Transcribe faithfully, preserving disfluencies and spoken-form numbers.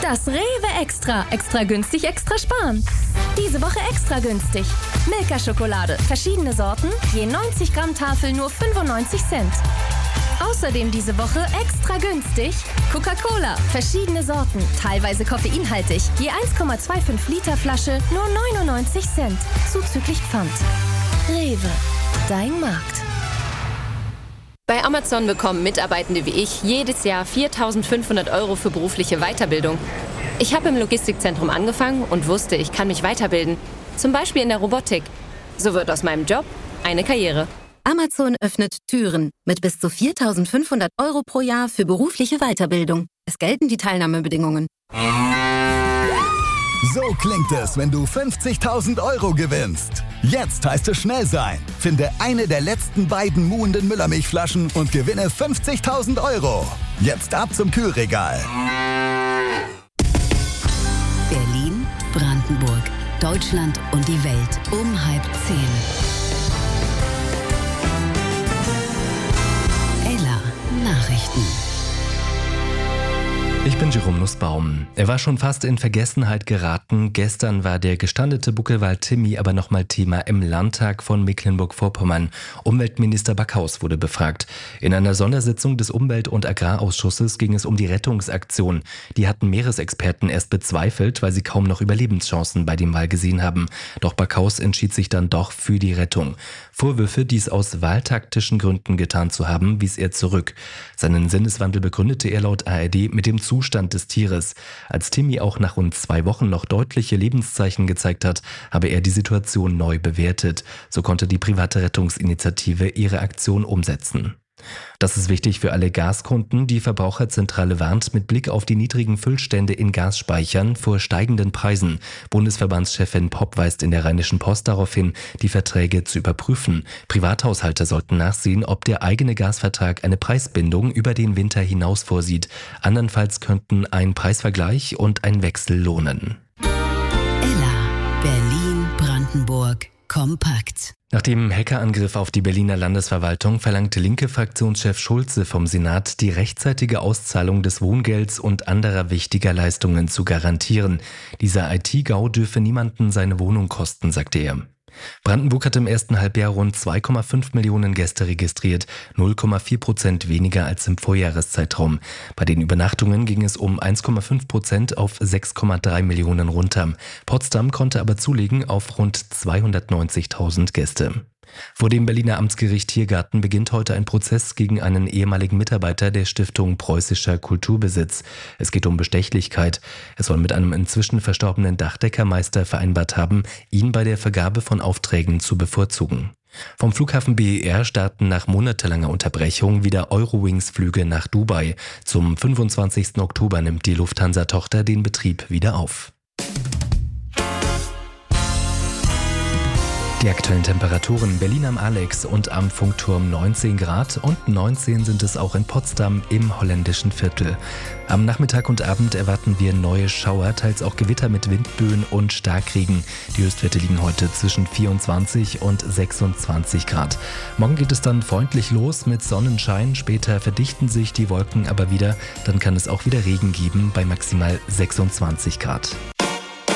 Das Rewe Extra. Extra günstig, extra sparen. Diese Woche extra günstig. Milka-Schokolade. Verschiedene Sorten. Je neunzig Gramm Tafel nur fünfundneunzig Cent. Außerdem diese Woche extra günstig. Coca-Cola. Verschiedene Sorten. Teilweise koffeinhaltig. Je eins Komma fünfundzwanzig Liter Flasche nur neunundneunzig Cent. Zuzüglich Pfand. Rewe. Dein Markt. Bei Amazon bekommen Mitarbeitende wie ich jedes Jahr viertausendfünfhundert Euro für berufliche Weiterbildung. Ich habe im Logistikzentrum angefangen und wusste, ich kann mich weiterbilden. Zum Beispiel in der Robotik. So wird aus meinem Job eine Karriere. Amazon öffnet Türen mit bis zu viertausendfünfhundert Euro pro Jahr für berufliche Weiterbildung. Es gelten die Teilnahmebedingungen. So klingt es, wenn du fünfzigtausend Euro gewinnst. Jetzt heißt es schnell sein. Finde eine der letzten beiden muhenden Müllermilchflaschen und gewinne fünfzigtausend Euro. Jetzt ab zum Kühlregal. Berlin, Brandenburg, Deutschland und die Welt um halb zehn. Ella Nachrichten. Ich bin Jerome Nussbaum. Er war schon fast in Vergessenheit geraten. Gestern war der gestandete Buckelwald Timmy aber nochmal Thema im Landtag von Mecklenburg-Vorpommern. Umweltminister Backhaus wurde befragt. In einer Sondersitzung des Umwelt- und Agrarausschusses ging es um die Rettungsaktion. Die hatten Meeresexperten erst bezweifelt, weil sie kaum noch Überlebenschancen bei dem Wal gesehen haben. Doch Backhaus entschied sich dann doch für die Rettung. Vorwürfe, dies aus wahltaktischen Gründen getan zu haben, wies er zurück. Seinen Sinneswandel begründete er laut A R D mit dem Zustand des Tieres. Als Timmy auch nach rund zwei Wochen noch deutliche Lebenszeichen gezeigt hat, habe er die Situation neu bewertet. So konnte die private Rettungsinitiative ihre Aktion umsetzen. Das ist wichtig für alle Gaskunden. Die Verbraucherzentrale warnt mit Blick auf die niedrigen Füllstände in Gasspeichern vor steigenden Preisen. Bundesverbandschefin Popp weist in der Rheinischen Post darauf hin, die Verträge zu überprüfen. Privathaushalte sollten nachsehen, ob der eigene Gasvertrag eine Preisbindung über den Winter hinaus vorsieht. Andernfalls könnten ein Preisvergleich und ein Wechsel lohnen. Ella, Berlin, Brandenburg, kompakt. Nach dem Hackerangriff auf die Berliner Landesverwaltung verlangte linke Fraktionschef Schulze vom Senat, die rechtzeitige Auszahlung des Wohngelds und anderer wichtiger Leistungen zu garantieren. Dieser I T-Gau dürfe niemanden seine Wohnung kosten, sagte er. Brandenburg hat im ersten Halbjahr rund zwei Komma fünf Millionen Gäste registriert, null Komma vier Prozent weniger als im Vorjahreszeitraum. Bei den Übernachtungen ging es um eins Komma fünf Prozent auf sechs Komma drei Millionen runter. Potsdam konnte aber zulegen auf rund zweihundertneunzigtausend Gäste. Vor dem Berliner Amtsgericht Tiergarten beginnt heute ein Prozess gegen einen ehemaligen Mitarbeiter der Stiftung Preußischer Kulturbesitz. Es geht um Bestechlichkeit. Er soll mit einem inzwischen verstorbenen Dachdeckermeister vereinbart haben, ihn bei der Vergabe von Aufträgen zu bevorzugen. Vom Flughafen B E R starten nach monatelanger Unterbrechung wieder Eurowings-Flüge nach Dubai. Zum fünfundzwanzigsten Oktober nimmt die Lufthansa-Tochter den Betrieb wieder auf. Die aktuellen Temperaturen: Berlin am Alex und am Funkturm neunzehn Grad und neunzehn sind es auch in Potsdam im holländischen Viertel. Am Nachmittag und Abend erwarten wir neue Schauer, teils auch Gewitter mit Windböen und Starkregen. Die Höchstwerte liegen heute zwischen vierundzwanzig und sechsundzwanzig Grad. Morgen geht es dann freundlich los mit Sonnenschein, später verdichten sich die Wolken aber wieder, dann kann es auch wieder Regen geben bei maximal sechsundzwanzig Grad.